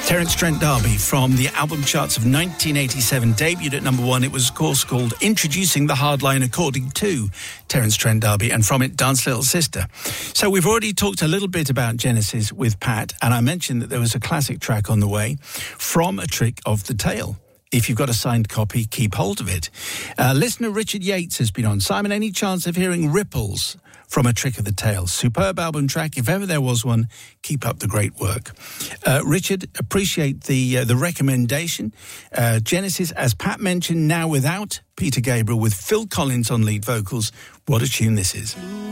Terence Trent D'Arby from the album charts of 1987, debuted at number one. It was, of course, called Introducing the Hardline According to Terence Trent D'Arby, and from it, Dance Little Sister. So we've already talked a little bit about Genesis with Pat, and I mentioned that there was a classic track on the way from A Trick of the Tail. If you've got a signed copy, keep hold of it. Listener Richard Yates has been on. Simon, any chance of hearing Ripples from A Trick of the Tail? Superb album track. If ever there was one, keep up the great work. Richard, appreciate the recommendation. Genesis, as Pat mentioned, now without Peter Gabriel, with Phil Collins on lead vocals. What a tune this is.